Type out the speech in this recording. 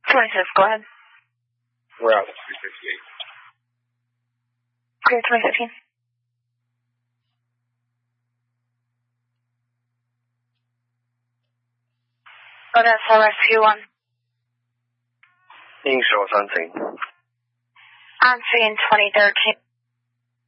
26, go ahead. We're out at 358. Clear 2015. Odessa Rescue 1. 应手3请。 On scene 2013.